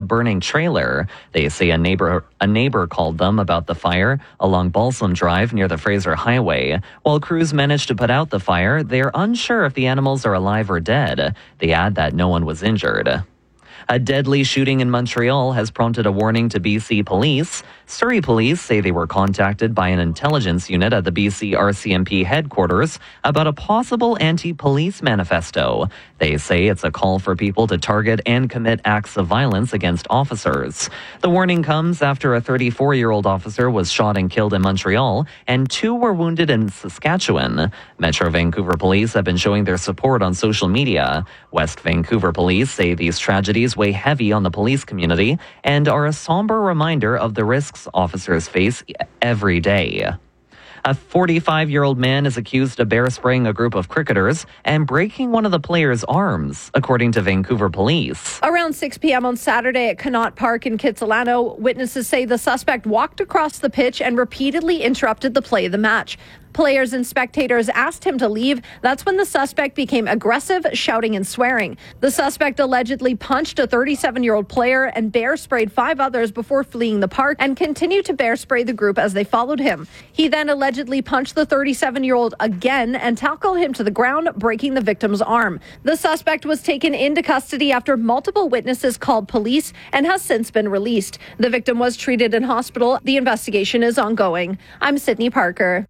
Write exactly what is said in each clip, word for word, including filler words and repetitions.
burning trailer. They say a neighbor a neighbor called them about the fire along Balsam Drive near the Fraser Highway. While crews managed to put out the fire, they're unsure if the animals are alive or dead. They add that no one was injured. A deadly shooting in Montreal has prompted a warning to B C police. Surrey police say they were contacted by an intelligence unit at the B C R C M P headquarters about a possible anti-police manifesto. They say it's a call for people to target and commit acts of violence against officers. The warning comes after a thirty-four-year-old officer was shot and killed in Montreal, and two were wounded in Saskatchewan. Metro Vancouver police have been showing their support on social media. West Vancouver police say these tragedies weigh heavy on the police community and are a somber reminder of the risks officers face every day. A forty-five-year-old man is accused of bear spraying a group of cricketers and breaking one of the players' arms, according to Vancouver police. Around six p.m. on Saturday at Connaught Park in Kitsilano, witnesses say the suspect walked across the pitch and repeatedly interrupted the play of the match. Players and spectators asked him to leave. That's when the suspect became aggressive, shouting and swearing. The suspect allegedly punched a thirty-seven-year-old player and bear sprayed five others before fleeing the park and continued to bear spray the group as they followed him. He then allegedly punched the thirty-seven-year-old again and tackled him to the ground, breaking the victim's arm. The suspect was taken into custody after multiple witnesses called police and has since been released. The victim was treated in hospital. The investigation is ongoing. I'm Sydney Parker.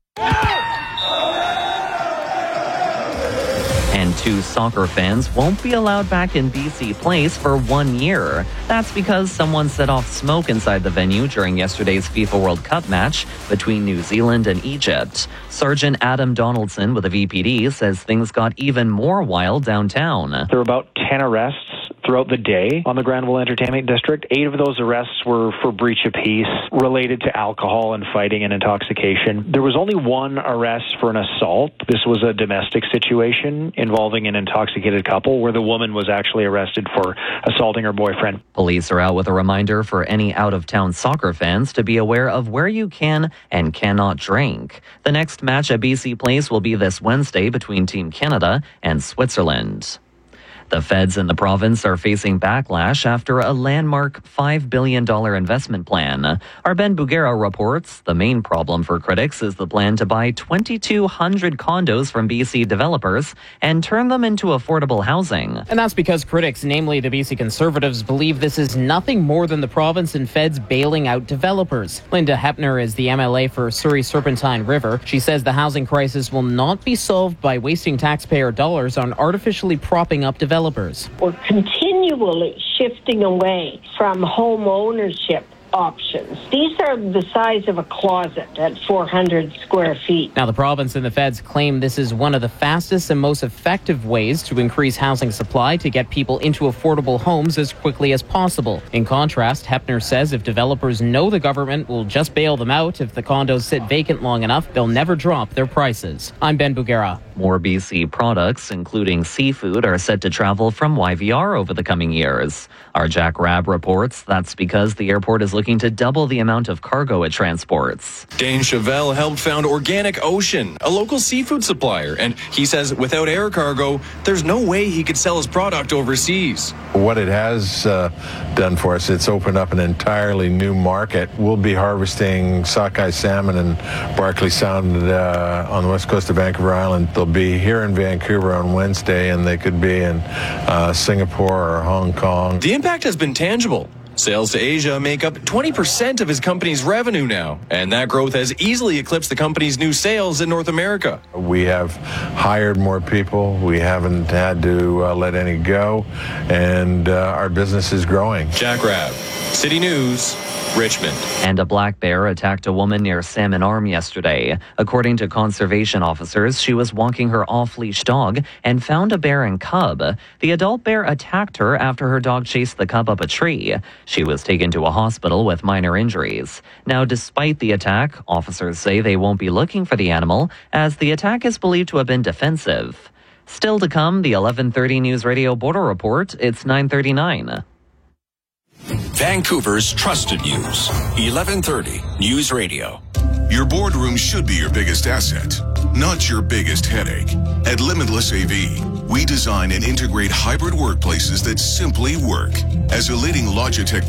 And two soccer fans won't be allowed back in B C Place for one year. That's because someone set off smoke inside the venue during yesterday's FIFA World Cup match between New Zealand and Egypt. Sergeant Adam Donaldson with the V P D says things got even more wild downtown. There were about ten arrests throughout the day on the Granville Entertainment District. Eight of those arrests were for breach of peace related to alcohol and fighting and intoxication. There was only one arrest for an assault. This was a domestic situation involving an intoxicated couple where the woman was actually arrested for assaulting her boyfriend. Police are out with a reminder for any out-of-town soccer fans to be aware of where you can and cannot drink. The next match at B C Place will be this Wednesday between Team Canada and Switzerland. The feds in the province are facing backlash after a landmark five billion dollars investment plan. Our Ben Bugera reports the main problem for critics is the plan to buy twenty-two hundred condos from B C developers and turn them into affordable housing. And that's because critics, namely the B C Conservatives, believe this is nothing more than the province and feds bailing out developers. Linda Hepner is the M L A for Surrey Serpentine River. She says the housing crisis will not be solved by wasting taxpayer dollars on artificially propping up developers. We're continually shifting away from home ownership options. These are the size of a closet at four hundred square feet. Now, the province and the feds claim this is one of the fastest and most effective ways to increase housing supply to get people into affordable homes as quickly as possible. In contrast, Hepner says if developers know the government will just bail them out if the condos sit vacant long enough, they'll never drop their prices. I'm Ben Bugera. More B C products, including seafood, are set to travel from Y V R over the coming years. Our Jack Rabb reports that's because the airport is looking to double the amount of cargo it transports. Dane Chevelle helped found Organic Ocean, a local seafood supplier, and he says without air cargo, there's no way he could sell his product overseas. What it has uh, done for us, it's opened up an entirely new market. We'll be harvesting sockeye salmon in Barkley Sound uh, on the west coast of Vancouver Island. They'll be here in Vancouver on Wednesday, and they could be in uh, Singapore or Hong Kong. The impact has been tangible. Sales to Asia make up twenty percent of his company's revenue now, and that growth has easily eclipsed the company's new sales in North America. We have hired more people. We haven't had to uh, let any go, and uh, our business is growing. Jack Rabb, City News, Richmond. And a black bear attacked a woman near Salmon Arm yesterday. According to conservation officers, she was walking her off-leash dog and found a bear and cub. The adult bear attacked her after her dog chased the cub up a tree. She was taken to a hospital with minor injuries. Now, despite the attack, officers say they won't be looking for the animal, as the attack is believed to have been defensive. Still to come, the eleven thirty News Radio Border Report. It's nine thirty-nine. Vancouver's trusted news. eleven thirty News Radio. Your boardroom should be your biggest asset, not your biggest headache. At Limitless A V, we design and integrate hybrid workplaces that simply work. As a leading Logitech